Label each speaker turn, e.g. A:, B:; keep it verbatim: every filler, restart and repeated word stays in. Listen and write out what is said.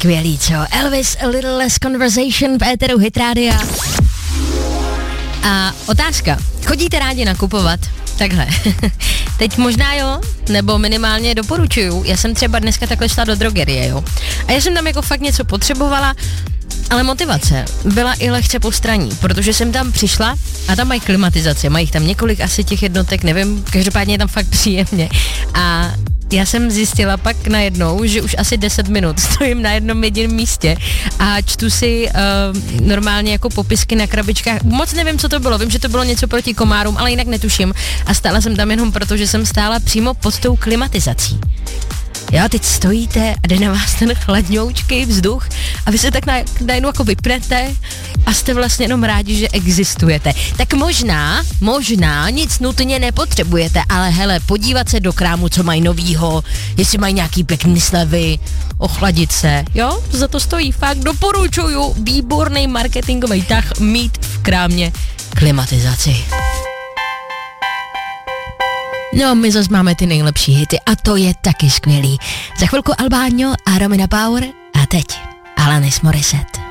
A: skvělý, co? Elvis, A Little Less Conversation v éteru Hit Rádia. A otázka, chodíte rádi nakupovat? Takhle, teď možná jo, nebo minimálně doporučuju, já jsem třeba dneska takhle šla do drogerie, jo. A já jsem tam jako fakt něco potřebovala, ale motivace byla i lehce postraní, protože jsem tam přišla a tam mají klimatizaci, mají tam několik asi těch jednotek, nevím, každopádně je tam fakt příjemně. A já jsem zjistila pak najednou, že už asi deset minut stojím na jednom jediném místě a čtu si uh, normálně jako popisky na krabičkách. Moc nevím, co to bylo, vím, že to bylo něco proti komárům, ale jinak netuším. A stála jsem tam jenom proto, že jsem stála přímo pod tou klimatizací. Jo, teď stojíte a jde na vás ten chladňoučký vzduch a vy se tak najednou jako vypnete a jste vlastně jenom rádi, že existujete. Tak možná, možná nic nutně nepotřebujete, ale hele, podívat se do krámu, co mají novýho, jestli mají nějaký pěkný slevy, ochladit se, jo, za to stojí, fakt doporučuju, výborný marketingový tah mít v krámě klimatizaci. No, my zase máme ty nejlepší hity a to je taky skvělý. Za chvilku Albáňo a Romina Power a teď Alanis Morissette.